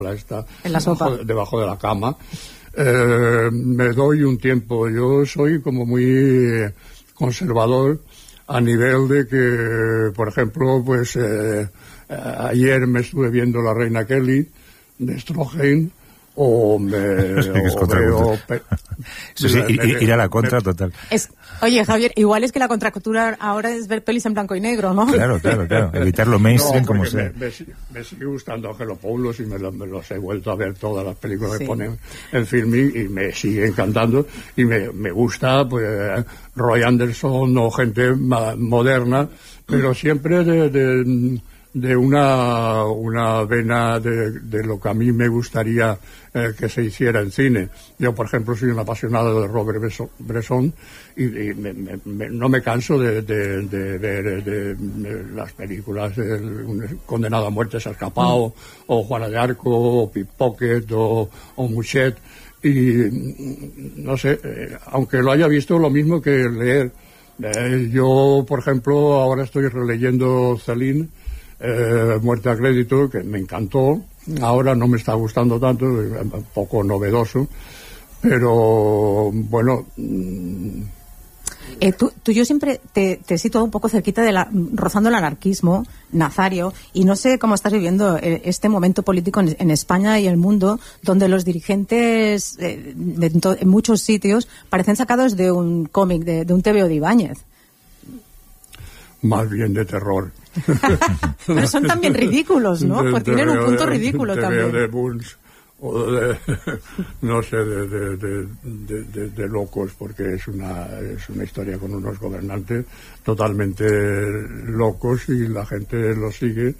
está en la sopa, debajo de la cama. Me doy un tiempo. Yo soy como muy conservador a nivel de que, por ejemplo, pues ayer me estuve viendo La Reina Kelly de Stroheim, o eso sí, ir a la contra total. Oye, Javier, igual es que la contracultura ahora es ver pelis en blanco y negro, ¿no? Claro, evitar lo mainstream como sea. Me sigue gustando Angelopoulos y me los he vuelto a ver todas las películas que ponen en Filmin y me sigue encantando, y me gusta pues Roy Anderson o gente moderna, pero siempre de una vena de lo que a mí me gustaría que se hiciera en cine. Yo, por ejemplo, soy un apasionado de Robert Bresson y no me canso de ver las películas Condenado a muerte se ha escapado, o Juana de Arco, o Pickpocket, o Muchet, y no sé, aunque lo haya visto, lo mismo que leer. Yo, por ejemplo, ahora estoy releyendo Céline, Muerte a crédito, que me encantó. Ahora no me está gustando tanto, un poco novedoso, pero bueno. Yo siempre te he situado un poco cerquita rozando el anarquismo, Nazario, y no sé cómo estás viviendo este momento político en España y el mundo, donde los dirigentes en muchos sitios parecen sacados de un cómic, de un TVO de Ibáñez. Más bien de terror. Pero son también ridículos, ¿no? Porque tienen un punto ridículo también. De Burns, o no sé, de locos, porque es una historia con unos gobernantes totalmente locos y la gente los sigue,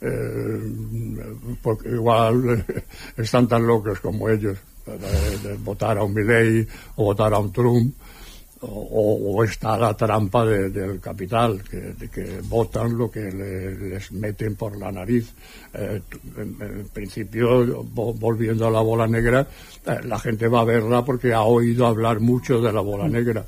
porque igual están tan locos como ellos, de votar a un Milei o votar a un Trump. O está la trampa del capital, que votan lo que les meten por la nariz. En principio, volviendo a la bola negra, la gente va a verla porque ha oído hablar mucho de la bola negra.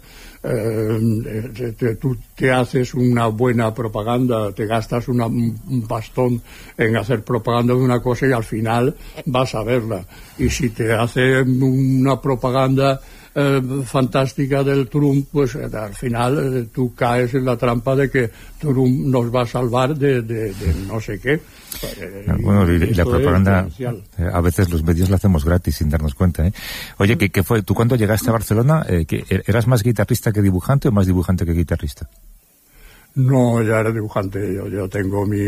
Tú te haces una buena propaganda, te gastas un bastón en hacer propaganda de una cosa y al final vas a verla. Y si te hacen una propaganda fantástica del Trump, pues al final tú caes en la trampa de que Trump nos va a salvar de no sé qué. Bueno, y la propaganda a veces los medios la hacemos gratis sin darnos cuenta, ¿eh? Oye, ¿qué fue? ¿Tú cuando llegaste a Barcelona eras más guitarrista que dibujante o más dibujante que guitarrista? No, ya era dibujante. Yo tengo mi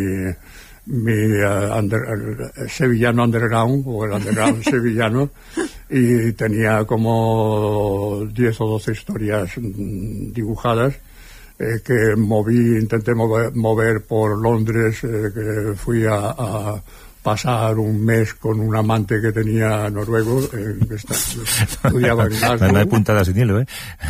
sevillano underground, o el underground sevillano, y tenía como 10 o 12 historias dibujadas que intenté mover por Londres, que fui a pasar un mes con un amante que tenía noruego, que estudiaba en Glasgow. No hay puntadas sin hilo, ¿eh?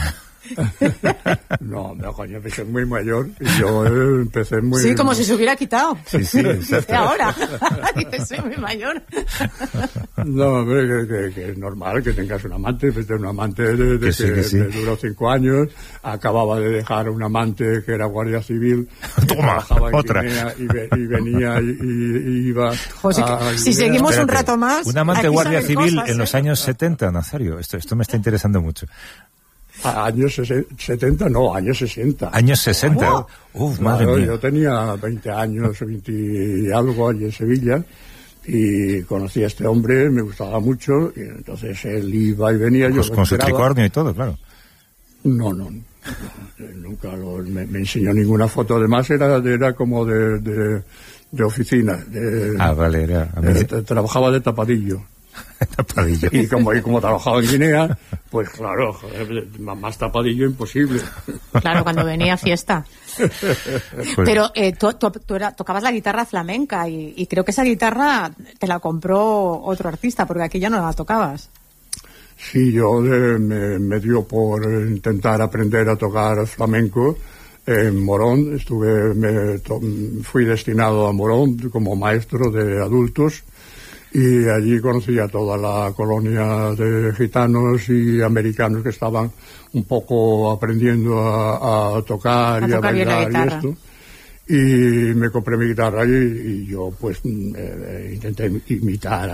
No, coño, empecé muy mayor y yo empecé muy... Sí, como si se hubiera quitado. Sí, exacto. Ahora, que soy muy mayor. No, hombre, que es normal que tengas un amante. Empecé un amante que me duró 5 años, acababa de dejar un amante que era guardia civil. Toma, otra. Y venía y iba... José, si seguimos Espérate, un rato más... Un amante guardia civil cosas, en los años 70, Nazario. Esto me está interesando mucho. Años 70, no, años 60. Años 60. Uf, madre mía. Yo tenía 20 años, 20 y algo allí en Sevilla, y conocí a este hombre, me gustaba mucho, y entonces él iba y venía. Pues yo con su tricornio y todo, claro. No, nunca me enseñó ninguna foto. Además era como de oficina. Vale, trabajaba de tapadillo. Tapadillo. Y como trabajaba en Guinea, pues claro, más tapadillo imposible. Claro, cuando venía a fiesta. Pues... Pero tú tocabas la guitarra flamenca y creo que esa guitarra te la compró otro artista, porque aquí ya no la tocabas. Sí, yo me dio por intentar aprender a tocar flamenco en Morón. Fui destinado a Morón como maestro de adultos. Y allí conocí a toda la colonia de gitanos y americanos que estaban un poco aprendiendo a tocar y a bailar y esto. y me compré mi guitarra y yo pues intenté imitar